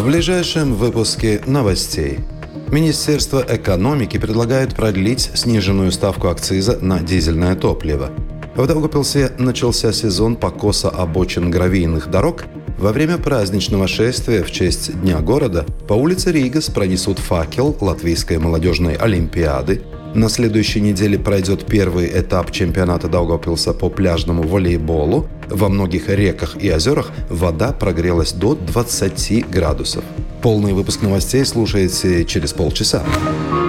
В ближайшем выпуске новостей. Министерство экономики предлагает продлить сниженную ставку акциза на дизельное топливо. В Даугавпилсе начался сезон покоса обочин гравийных дорог. Во время праздничного шествия в честь Дня города по улице Ригас пронесут факел Латвийской молодежной олимпиады. На следующей неделе пройдет первый этап чемпионата Даугавпилса по пляжному волейболу. Во многих реках и озерах вода прогрелась до 20 градусов. Полный выпуск новостей слушайте через полчаса.